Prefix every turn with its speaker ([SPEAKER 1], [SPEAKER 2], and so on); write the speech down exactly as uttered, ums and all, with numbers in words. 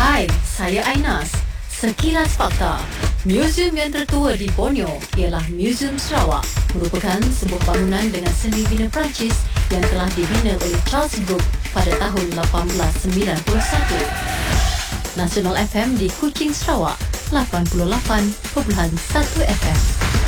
[SPEAKER 1] Hai, saya Ainas. Sekilas fakta. Muzium yang tertua di Borneo ialah Muzium Sarawak, merupakan sebuah bangunan dengan seni bina Perancis yang telah dibina oleh Charles Brooke pada tahun lapan belas sembilan puluh satu. Nasional F M di Kuching, Sarawak, lapan puluh lapan perpuluhan satu F M.